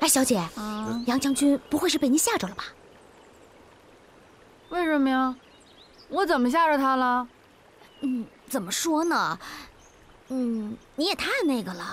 哎，小姐，杨将军不会是被您吓着了吧？ 为什么呀？我怎么吓着他了？ 怎么说呢？你也太那个了。